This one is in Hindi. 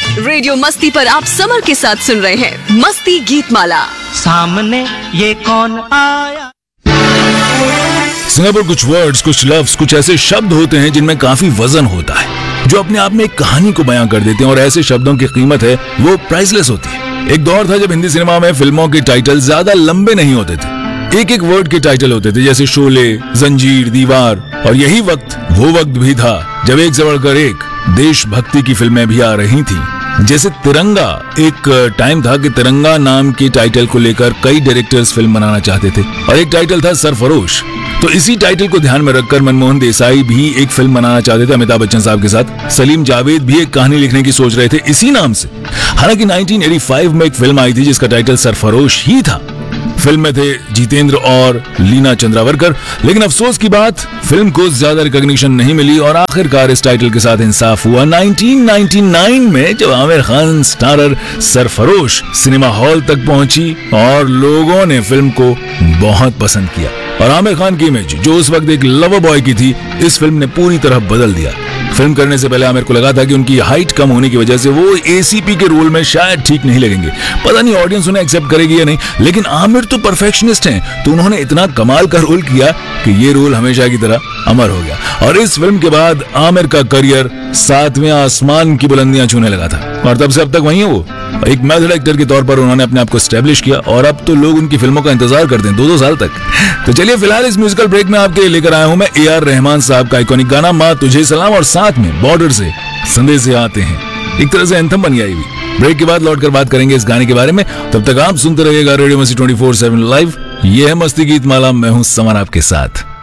रेडियो मस्ती पर आप समर के साथ सुन रहे हैं मस्ती गीत माला। सामने ये कौन आया। सिंगापुर कुछ वर्ड्स, कुछ लफ्ज, कुछ ऐसे शब्द होते हैं जिनमें काफी वजन होता है, जो अपने आप में एक कहानी को बयां कर देते हैं, और ऐसे शब्दों की कीमत है वो प्राइसलेस होती है। एक दौर था जब हिंदी सिनेमा में फिल्मों के टाइटल ज्यादा लंबे नहीं होते थे, एक एक वर्ड के टाइटल होते थे, जैसे शोले, जंजीर, दीवार। और यही वक्त वो वक्त भी था जब एक से बढ़कर एक देशभक्ति की फिल्में भी आ रही थी। जैसे तिरंगा, एक टाइम था कि तिरंगा नाम के टाइटल को लेकर कई डायरेक्टर्स फिल्म बनाना चाहते थे, और एक टाइटल था सरफरोश। तो इसी टाइटल को ध्यान में रखकर मनमोहन देसाई भी एक फिल्म बनाना चाहते थे अमिताभ बच्चन साहब के साथ। सलीम जावेद भी एक कहानी लिखने की सोच रहे थे इसी नाम से। हालांकि 1985 में एक फिल्म आई थी जिसका टाइटल सरफरोश ही था। फिल्म में थे जितेंद्र और लीना चंद्रावरकर, लेकिन अफसोस की बात, फिल्म को ज्यादा रिकॉग्निशन नहीं मिली और आखिरकार इस टाइटल के साथ इंसाफ हुआ 1999 में, जब Aamir Khan starrer Sarfarosh cinema hall तक पहुंची और लोगों ने फिल्म को बहुत पसंद किया। और आमिर खान की इमेज, जो उस वक्त एक लवर बॉय की थी, इस फिल्म ने पूरी तरह बदल दिया। फिल्म करने से पहले आमिर को लगा था कि उनकी हाइट कम होने की वजह से वो एसीपी के रोल में शायद ठीक नहीं लगेंगे, पता नहीं ऑडियंस उन्हें एक्सेप्ट करेगी या नहीं। लेकिन आमिर तो परफेक्शनिस्ट हैं, तो उन्होंने इतना कमाल का रोल किया कि ये रोल हमेशा की तरह अमर हो गया। और इस फिल्म के बाद आमिर का करियर 7वें आसमान की बुलंदियां छूने लगा था, और तब से अब तक वही है वो। एक मेथड एक्टर के तौर पर उन्होंने अपने आप को एस्टेब्लिश किया, और अब तो लोग उनकी फिल्मों का इंतजार करते हैं 2-2 साल तक। तो चलिए फिलहाल इस म्यूजिकल ब्रेक में आपके लेकर आया हूं मैं AR रहमान साहब का आइकॉनिक गाना माँ तुझे सलाम, और साथ में बॉर्डर से संदेश आते हैं, एक तरह से एंथम बन गया ये भी। ब्रेक के बाद लौटकर बात करेंगे इस गाने के बारे में। तब तक आप सुनते रहिएगा रेडियो मस्ती 24/7 लाइव। ये है मस्ती गीत माला, मैं हूं समर आपके साथ।